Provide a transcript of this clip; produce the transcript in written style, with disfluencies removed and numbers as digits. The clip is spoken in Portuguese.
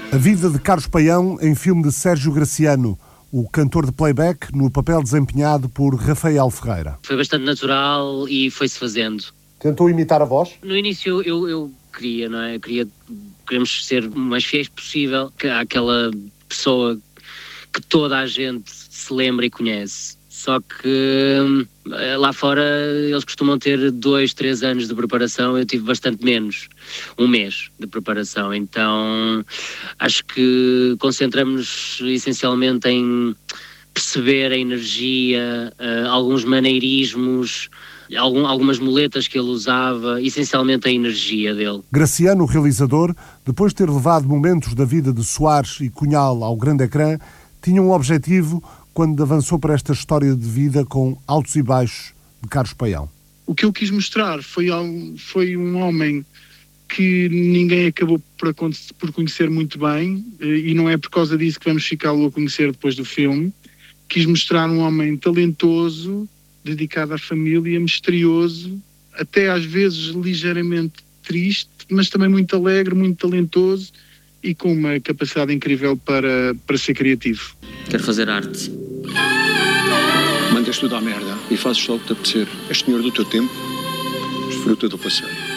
A vida de Carlos Paião em filme de Sérgio Graciano, o cantor de playback, no papel desempenhado por Rafael Ferreira. Foi bastante natural e foi-se fazendo. Tentou imitar a voz? No início eu queria, não é? Queremos ser o mais fiéis possível àquela pessoa que toda a gente se lembra e conhece. Só que lá fora eles costumam ter 2, 3 anos de preparação, eu tive bastante menos, 1 mês de preparação. Então acho que concentramos-nos essencialmente em perceber a energia, alguns maneirismos, algumas muletas que ele usava, essencialmente a energia dele. Graciano, o realizador, depois de ter levado momentos da vida de Soares e Cunhal ao grande ecrã, tinha um objetivo quando avançou para esta história de vida com altos e baixos de Carlos Paião. O que eu quis mostrar foi um homem que ninguém acabou por conhecer muito bem, e não é por causa disso que vamos ficá-lo a conhecer depois do filme. Quis mostrar um homem talentoso, dedicado à família, misterioso, até às vezes ligeiramente triste, mas também muito alegre, muito talentoso e com uma capacidade incrível para ser criativo. Quero fazer arte. Mandas tudo à merda e fazes só o que te apetecer. És senhor do teu tempo, desfruta do passeio.